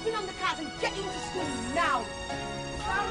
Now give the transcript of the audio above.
Hop in on the cars and get into school now.